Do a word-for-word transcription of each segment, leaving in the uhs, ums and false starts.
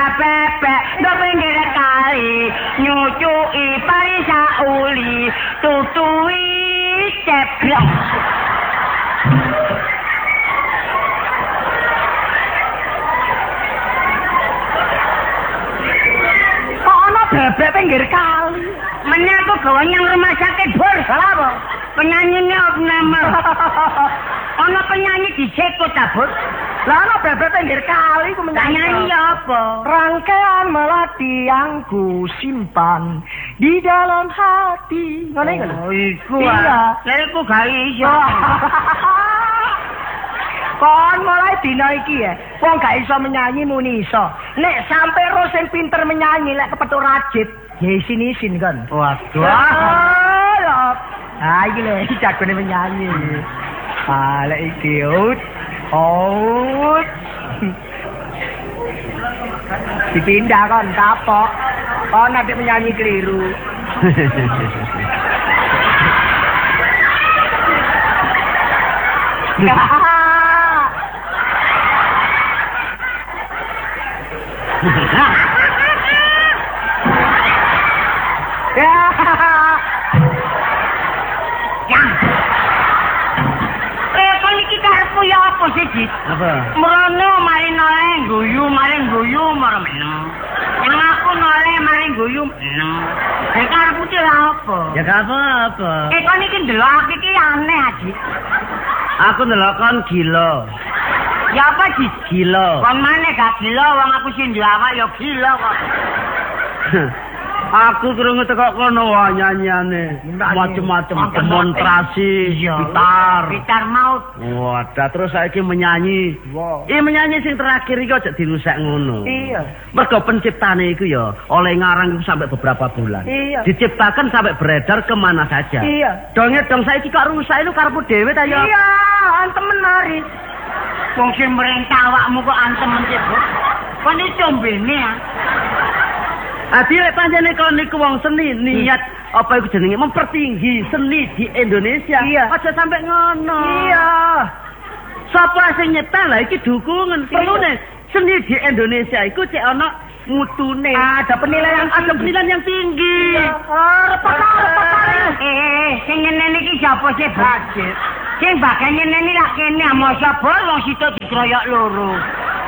bebek do pinggir kali nyucuki pari sauli tutui ceblok. Kok ana bebek pinggir kali? Menyang aku gawe nyang rumah sakit bor, salah apa? Penyanyine apa nama? Ana penyanyi disekut ta, Bos? Lah ana bebek pinggir kali ku menyanyi apa? Rangkaian melati yang ku simpan di dalam hati. Ngene iku lho. Oh, iku. Iya. Lah iku gak iso. Kon mulai dina iki ya, wong gak iso menyanyi muni iso. Nek sampe ro sing pinter menyanyi lek kepethuk rajit, ya isin-isin kan. Waduh. Ah, iki lho, iki jagone menyanyi. Ah, lek iki out. Out. Dipindah kon kapok. Oh, nanti menyanyi keliru. Ya apa sih, Dit? Apa? Merono mari noleh guyu, mari guyu merono. Yang aku noleh mari guyu merono. Eh karepmu ki apa? Ya gak apa-apa. Eh kon iki ndelok iki aneh, Dit. Aku ndelok kon gila. Ya apa, Dit? Gila. Kon maneh gak gila, wong aku sing awak ya gila kok. Aku krungu teko kono wae nyanyane. Macem-macem demonstrasi, gitar, gitar maut. Wadah, terus saiki menyanyi. Wow. Iki menyanyi sing terakhir iki aja dirusak ngono. Iya. Mergo penciptane iku ya oleh ngarang iku sampai beberapa bulan. Iya. Diciptakan sampai beredar kemana saja. Iya. Donge dong saiki kok rusak itu karepmu dhewe ta ya? Iya, antemen mari. Wong sing merentah awakmu kok antemen sih, Bu. Kon iki combene ya. Adi lek pancene kon niku wong seni niat hmm. apa iku jenenge mempertinggi seni di Indonesia. Iya. Aja sampai ngono. Iya. Sapa sing nyetel lah iki dukungan. Perlune seni di Indonesia iku cek ana mutune. Ada penilaian ada penilaian yang tinggi. Iya. Repot-repot. Eh, sing nyeneni iki sapa sih, Bajit? Sing bagian nyeneni lak kene mosok bol wong situ dikroyok loro.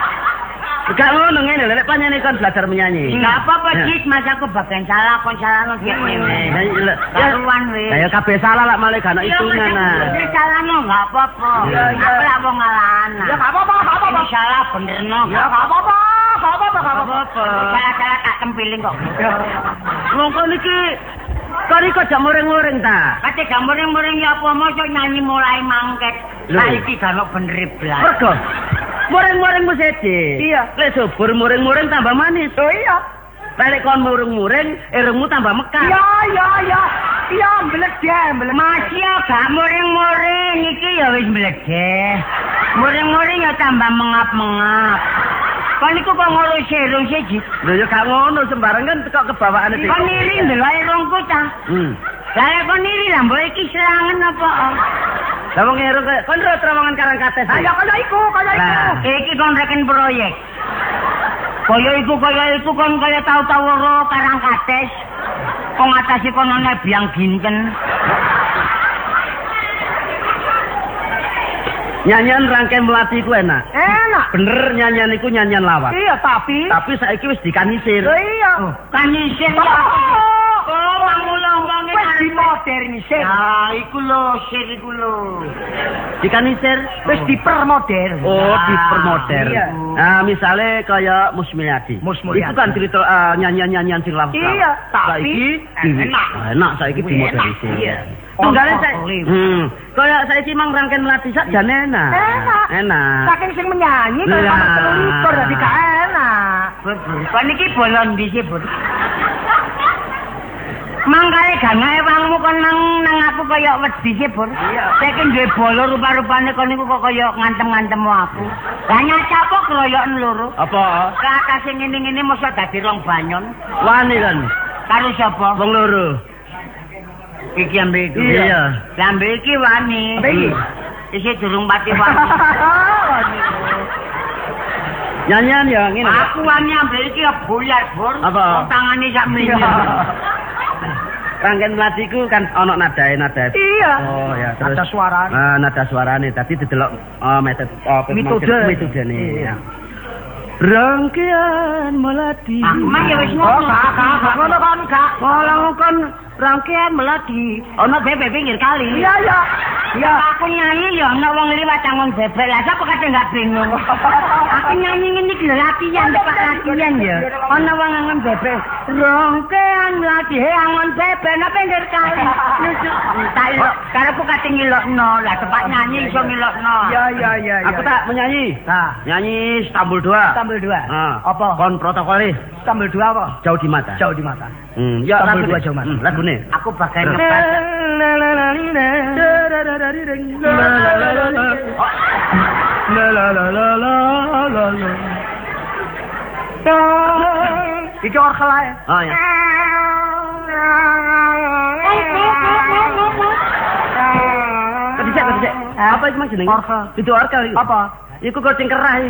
Gak ngono ngene lek panjenengan kon belajar menyanyi. Enggak apa-apa, Cis, Mas aku bagian salah kon salah lho ngene. Ya ruan we. Ya kabeh salah lak malah gak ana hitungan nah. Ya salahno enggak apa-apa. Aku lak wong ngalana. Ya enggak apa-apa, enggak apa-apa. Salah benerno. Ya enggak apa-apa. Enggak apa-apa, enggak apa-apa. Salah-salah tak tempiling kok. Wong kon iki kon iki kok muring-muring ta? Kate gak muring-muring ya apa mosok nyanyi mulai mangket. Saiki gak ono bener blas. Mergo muring-muring musede. Iya. Lek subur muring-muring tambah manis. Oh iya. Lek kon muring-muring, irungmu tambah mekar. Iya, iya, iya. Iya, mledeh, mledeh. Masih gak muring-muring iki ya wis mledeh. Muring-muring ya tambah mengap-mengap. Kon iku kok ngurus irung siji. Lho ya gak ngono sembarang kan kok kebawaane iki. Kon iri ndelok irungku ta. Hmm. Lah kon iri lah mbok iki serangan apa? Lah wong irung kon ro terowongan Karang Kates. Ayo kaya iku, kaya iku. Iki kon reken proyek. Kaya iku, kaya iku kon kaya tau-tau ro Karang Kates. Kok ngatasi kon ana biang ginten. Nyanyian rangkai melati ku enak. Enak. Bener nyanyian iku nyanyian lawak. Iya, tapi tapi saiki wis dikanisir. Oh, iya. Oh. Kanisir ya. Oh, mangulong-mangulong wis dimodernisir. Ah, iku lho, sir iku lho. Dikanisir wis dipermodern. Oh, dipermodern. Iya. Nah, misale kaya Musmilyadi. Musmilyadi. Itu kan cerita uh, nyanyian-nyanyian sing lawak. Iya, tapi enak. Enak saiki dimodernisir. Iya. Tunggale saya. Hmm. Kayak saiki mang rangken melati sak jan enak. Enak. Enak. Saking sing menyanyi kaya terlikur dadi gak enak. Betul. Kon iki bolon ndi sih, Bu? Mangkale gangae wangmu kon nang nang aku kaya wedi sih, Bu. Saiki duwe bolo rupa-rupane kon niku kok kaya ngantem-ngantemu aku. Lah nyacak kok kroyoken loro. Apa? Kakak sing ngene-ngene mosok dadi rong banyon. Wani kan. Karo sapa? Wong loro. Iki ambe iki. Iya. Ambe iki wani. Iki. Iki durung pati wani. Nyanyian ya ngene. Aku wani ambil iki ya boyar, Bur. Apa? Tangane sak minggu. Rangken melatiku kan ana nadae-nadae. Iya. Oh ya, terus nada suarane. Nah, nada suarane tadi didelok oh, metode oh, metode metodene. Iya. Rangkaian melati. Aku mah ya wis ngono. Ngono kan gak. Kalau kon rangkaian melati. Ono bebek pinggir kali. Iya, iya. Ya aku nyanyi ya ana wong liwat angon bebek. Lah sapa kate gak bingung. Aku nyanyi ngene iki latihan, Pak, latihan ya. Ana wong angon bebek. Rangkaian melati angon bebek nang pinggir kali. Tak karo aku kate ngilokno. Lah tepak nyanyi iso ngilokno. Iya, iya, iya. Aku tak menyanyi. Nah, nyanyi Istanbul dua. Istanbul dua. Nah, apa? Kon protokolis. Istanbul dua apa? Jauh di mata. Jauh di mata. Hmm, ya Istanbul dua jauh mata. Hmm, lagune. Aku bakal ngepas. La la la la la la la. Iki orkel ae. Oh ya. Kedisek, kedisek. Apa itu mas jenenge? Orkel. Itu orkel itu. Apa? Iku kucing kerah iki.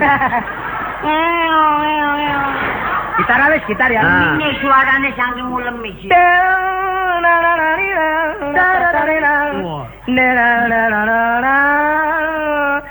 Gitar wis gitar ya. Ah. Ini suarane saking mulem iki. Wah.